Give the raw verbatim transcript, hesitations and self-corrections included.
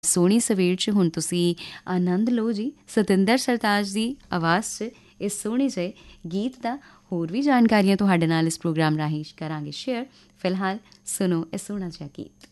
ਸੋਹਣੀ ਸਵੇਰ 'ਚ ਹੁਣ ਤੁਸੀਂ ਆਨੰਦ ਲਓ ਜੀ ਸਤਿੰਦਰ ਸਰਤਾਜ ਦੀ ਆਵਾਜ਼ 'ਚ ਇਸ ਸੋਹਣੇ ਜਿਹੇ ਗੀਤ ਦਾ। ਹੋਰ ਵੀ ਜਾਣਕਾਰੀਆਂ ਤੁਹਾਡੇ ਨਾਲ ਇਸ ਪ੍ਰੋਗਰਾਮ ਰਾਹੀਂ ਕਰਾਂਗੇ ਸ਼ੇਅਰ। ਫਿਲਹਾਲ ਸੁਣੋ ਇਹ ਸੋਹਣਾ ਜਿਹਾ ਗੀਤ।